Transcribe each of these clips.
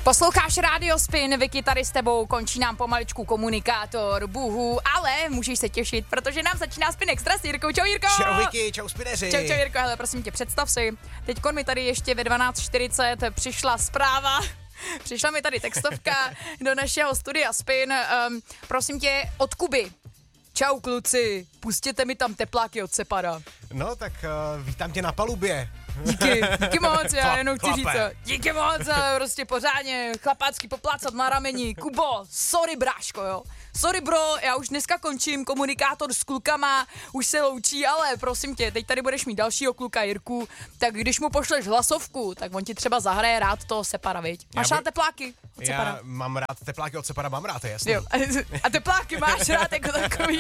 Posloucháš Radio Spin, Vicky tady s tebou, končí nám pomaličku komunikátor, buhu, ale můžeš se těšit, protože nám začíná Spin Extra s Jirkou. Čau Jirko! Čau Vicky, čau Spineři! Čau Jirko, hele prosím tě, představ si, teďkon mi tady ještě ve 12:40 přišla zpráva, přišla mi tady textovka do našeho studia Spin, prosím tě, od Kuby. Čau kluci, pustěte mi tam tepláky od Separa. No tak vítám tě na palubě. Díky moc, já jenom chci říct, díky moc, prostě pořádně chlapácky poplácat na rameni. Kubo, sorry bráško, jo. Sorry bro, já už dneska končím, komunikátor s klukama už se loučí, ale prosím tě, teď tady budeš mít dalšího kluka Jirku, tak když mu pošleš hlasovku, tak on ti třeba zahraje rád toho Separa, viď? Máš rád tepláky od Separa? Já mám rád tepláky od Separa, mám rád, je jasný. Jo, a tepláky máš rád jako takový.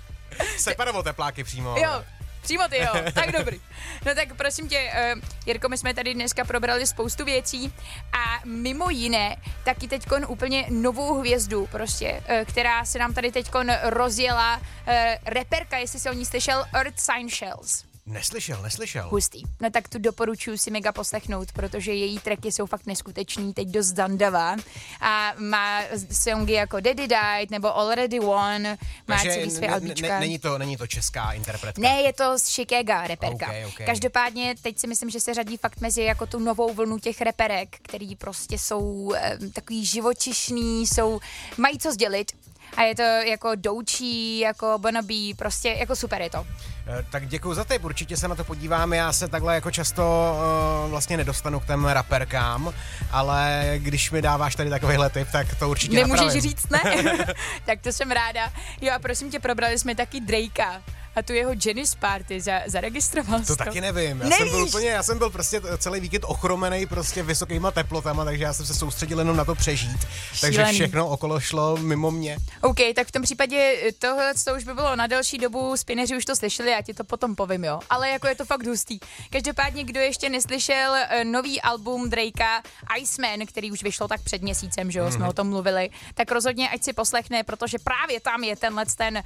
Separovo tepláky přímo. Jo. Přímo ty, jo, tak dobrý. No tak prosím tě, Jirko, my jsme tady dneska probrali spoustu věcí a mimo jiné taky teďkon úplně novou hvězdu prostě, která se nám tady teďkon rozjela, reperka, jestli jsi o ní slyšel, Earth Sign Shells. Neslyšel. Hustý. No tak tu doporučuji si mega poslechnout, protože její tracky jsou fakt neskutečný, teď dost dandavá a má songy jako Daddy Died nebo Already Won, má celý své albíčka. Není to česká interpretka? Ne, je to z Chicaga reperka. Okay. Každopádně teď si myslím, že se řadí fakt mezi jako tu novou vlnu těch reperek, který prostě jsou takový živočišný, mají co sdělit. A je to jako doučí, jako Bonobi, prostě jako super je to. Tak děkuju za tip, určitě se na to podívám, já se takhle jako často vlastně nedostanu k těm raperkám, ale když mi dáváš tady takovýhle tip, tak to určitě nemůžeš napravím. Říct ne? Tak to jsem ráda. Jo a prosím tě, probrali jsme taky Drakea. A tu jeho Janis Party zaregistroval jsi to? Taky nevím, já jsem byl prostě celý víkend ochromený prostě vysokýma teplotama, takže já jsem se soustředil jenom na to přežít, takže všechno okolo šlo mimo mě. OK, tak v tom případě tohle už by bylo na delší dobu, Spineři už to slyšeli, já ti to potom povím, jo, ale jako je to fakt hustý. Každopádně, kdo ještě neslyšel nový album Drakea Iceman, který už vyšlo tak před měsícem, že jo, jsme o tom mluvili, tak rozhodně ať si poslechne, protože právě tam je ten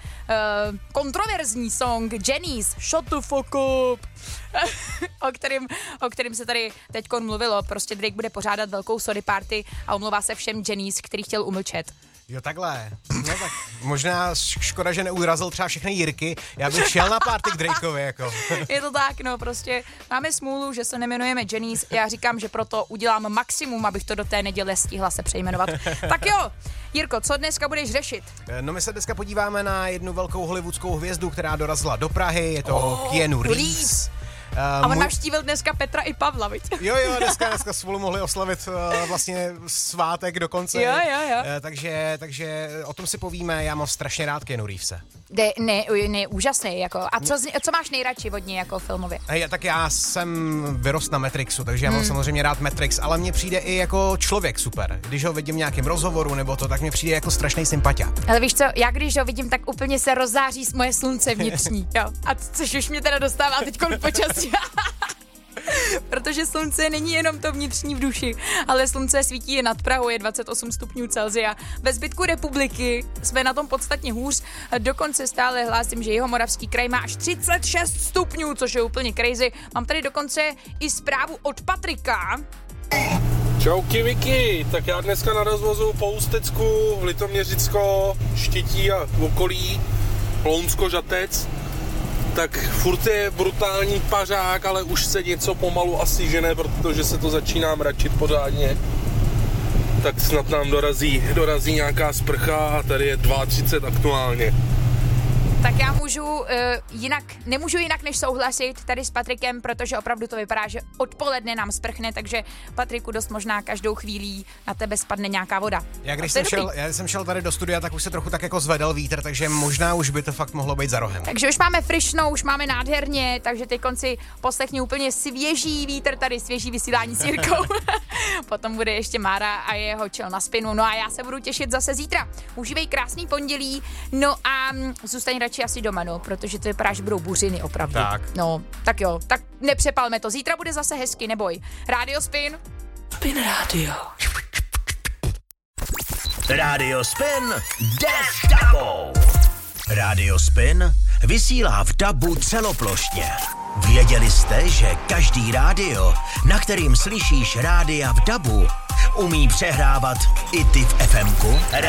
kontroverzní song Jenny's Shut the fuck up, o kterém se tady teďkon mluvilo. Prostě Drake bude pořádat velkou sorry party a omlouvá se všem Jennys, který chtěl umlčet. Jo, takhle. No tak možná škoda, že neurazil třeba všechny Jirky. Já bych šel na party k Drakeovi, jako. Je to tak, no prostě máme smůlu, že se nemenujeme Jennys. Já říkám, že proto udělám maximum, abych to do té neděle stihla se přejmenovat. Tak jo, Jirko, co dneska budeš řešit? No my se dneska podíváme na jednu velkou hollywoodskou hvězdu, která dorazila do Prahy, je to Keanu Reeves. A on navštívil dneska Petra i Pavla, viď? Jo, dneska spolu mohli oslavit vlastně svátek dokonce. Jo. Takže o tom si povíme, já mám strašně rád Keanu Reevese. Ne, úžasný, jako. A co máš nejradši od něj jako filmově? Tak já jsem vyrost na Matrixu, takže já mám samozřejmě rád Matrix, ale mně přijde i jako člověk super. Když ho vidím v nějakém rozhovoru nebo to, tak mně přijde jako strašný sympatia. Ale víš co, já když ho vidím, tak úplně se rozzáří moje slunce vnitřní, jo. A což už mě teda dostává teďkon počasí. Protože slunce není jenom to vnitřní v duši, ale slunce svítí je nad Prahou, je 28 stupňů Celsia. Ve zbytku republiky jsme na tom podstatně hůř. Dokonce stále hlásím, že Jihomoravský kraj má až 36 stupňů, což je úplně crazy. Mám tady dokonce i zprávu od Patrika. Čauky Vicky, tak já dneska na rozvozu po Ústecku, Litoměřicko, Štítí a okolí, Lounsko, Žatec. Tak furt je brutální pařák, ale už se něco pomalu asi žene, protože se to začíná mračit pořádně. Tak snad nám dorazí nějaká sprcha a tady je 32 aktuálně. Tak já nemůžu jinak než souhlasit tady s Patrikem, protože opravdu to vypadá, že odpoledne nám sprchne, takže Patriku dost možná každou chvílí na tebe spadne nějaká voda. Já jsem šel tady do studia, tak už se trochu tak jako zvedal vítr, takže možná už by to fakt mohlo být za rohem. Takže už máme frišnou, už máme nádherně, takže teď konci poslechni úplně svěží vítr, tady svěží vysílání s Jirkou. Potom bude ještě Mára a jeho chill na spinu. No a já se budu těšit zase zítra. Užívej krásný pondělí, no a zůstaň radši asi doma, no, protože to vypadá, že budou buřiny opravdu. Tak. No, tak jo, tak nepřepalme to. Zítra bude zase hezky, neboj. Radio Spin. Spin Radio. Radio Spin jde s dabou. Radio Spin vysílá v dabu celoplošně. Věděli jste, že každý rádio, na kterým slyšíš rádia v dabu, Umí přehrávat i ty v FMku?